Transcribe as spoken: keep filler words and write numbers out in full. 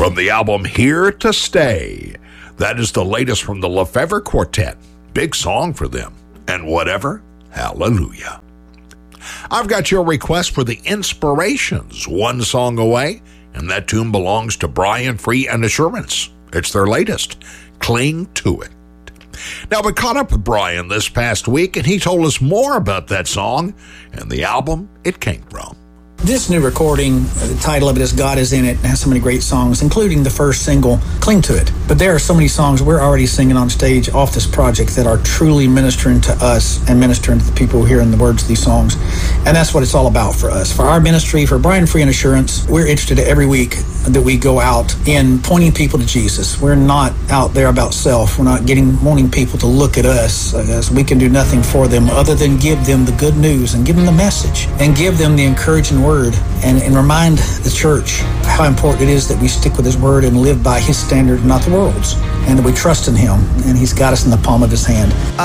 from the album Here to Stay. That is the latest from the Lefevre Quartet. Big song for them. And Whatever, Hallelujah. I've got your request for the Inspirations, One Song Away, and that tune belongs to Brian Free and Assurance. It's their latest, Cling to It. Now, we caught up with Brian this past week, and he told us more about that song and the album it came from. This new recording, the title of it is God Is In It, and has so many great songs, including the first single, Cling to It. But there are so many songs we're already singing on stage off this project that are truly ministering to us and ministering to the people hearing the words of these songs. And that's what it's all about for us. For our ministry, for Brian Free and Assurance, we're interested every week that we go out in pointing people to Jesus. We're not out there about self. We're not getting wanting people to look at us as we can do nothing for them other than give them the good news and give them the message and give them the encouraging word and, and remind the church how important it is that we stick with his word and live by his standard, not the world's, and that we trust in him, and he's got us in the palm of his hand.